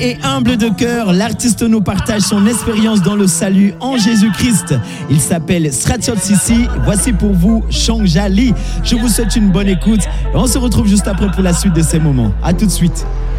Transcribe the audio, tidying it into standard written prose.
et humble de cœur, l'artiste nous partage son expérience dans le salut en Jésus-Christ. Il s'appelle Stratiot Sissi. Voici pour vous Changjali. Je vous souhaite une bonne écoute et on se retrouve juste après pour la suite de ces moments. À tout de suite.